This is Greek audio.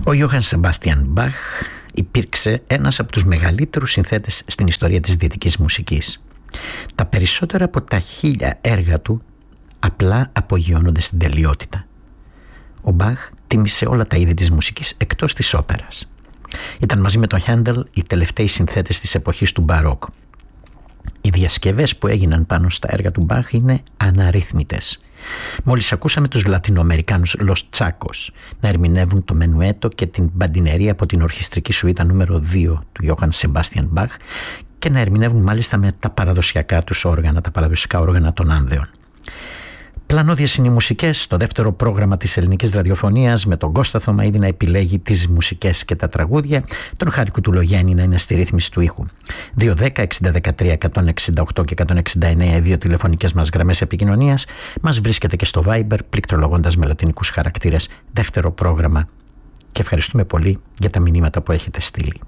Ο Ιωάνν Σεμπάστιαν Μπαχ υπήρξε ένας από τους μεγαλύτερους συνθέτες στην ιστορία της δυτικής μουσικής. Τα περισσότερα από τα 1000 έργα του απλά απογειώνονται στην τελειότητα. Ο Μπαχ τίμησε όλα τα είδη της μουσικής εκτός της όπερας. Ήταν μαζί με τον Χέντελ οι τελευταίοι συνθέτες της εποχής του Μπαρόκ. Οι διασκευές που έγιναν πάνω στα έργα του Μπαχ είναι αναρρύθμιτες. Μόλις ακούσαμε τους Λατινοαμερικάνους Los Chacos να ερμηνεύουν το Μενουέτο και την Μπαντινερία από την ορχιστρική σουίτα νούμερο 2 του Ιωάνν Σεμπάστιαν Μπαχ και να ερμηνεύουν μάλιστα με τα παραδοσιακά τους όργανα, τα παραδοσιακά όργανα των Άνδεων. Πλανώδιες είναι οι μουσικές, στο δεύτερο πρόγραμμα της ελληνικής ραδιοφωνίας, με τον Κώστα Θωμαίδη να επιλέγει τις μουσικές και τα τραγούδια, τον Χάρη Κουτουλογέννη να είναι στη ρύθμιση του ήχου. 210-60-13-168 και 169 οι δύο τηλεφωνικές μας γραμμές επικοινωνίας. Μας βρίσκεται και στο Viber, πληκτρολογώντας με λατινικούς χαρακτήρες, δεύτερο πρόγραμμα. Και ευχαριστούμε πολύ για τα μηνύματα που έχετε στείλει.